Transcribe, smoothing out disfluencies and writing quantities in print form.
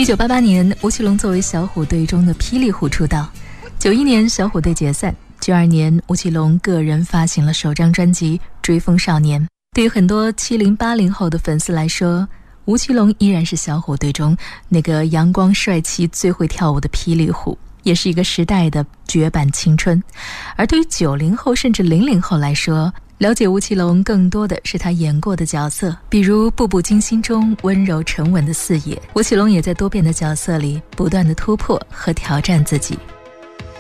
1988年，吴奇隆作为小虎队中的霹雳虎出道。91年小虎队解散，92年吴奇隆个人发行了首张专辑《追风少年》。对于很多70、80后的粉丝来说，吴奇隆依然是小虎队中那个阳光帅气、最会跳舞的霹雳虎，也是一个时代的绝版青春。而对于90后甚至00后来说，了解吴奇隆更多的是他演过的角色，比如《步步惊心》中温柔沉稳的四爷。吴奇隆也在多变的角色里不断的突破和挑战自己。